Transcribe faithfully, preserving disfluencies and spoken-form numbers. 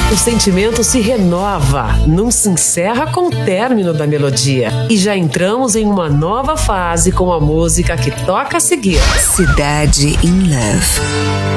O sentimento se renova, não se encerra com o término da melodia. E já entramos em uma nova fase com a música que toca a seguir. Cidade in Love.